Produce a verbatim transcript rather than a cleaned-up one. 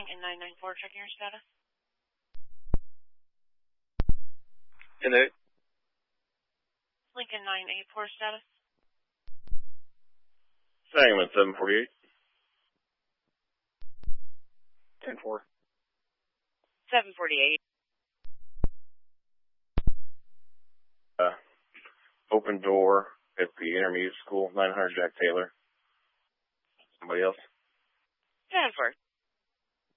Lincoln nine nine four, checking your status. ten eight. Lincoln nine eight four status. Sangamon seven forty-eight. ten four. seven forty-eight. Uh, open door at the intermediate school, nine hundred Jack Taylor. Somebody else? ten four.